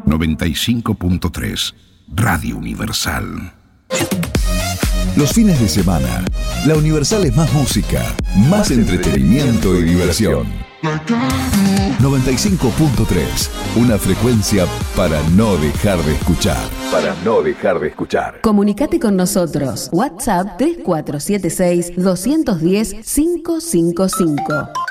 95.3 Radio Universal. Los fines de semana, la Universal es más música, más entretenimiento y diversión. 95.3, una frecuencia para no dejar de escuchar. Para no dejar de escuchar. Comunicate con nosotros. WhatsApp 3476 210 555.